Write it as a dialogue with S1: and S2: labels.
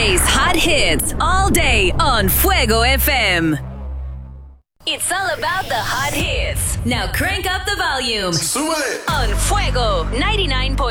S1: Today's hot hits all day on Fuego FM. It's all about the hot hits. Now crank up the volume.
S2: Súbele.
S1: On Fuego 99.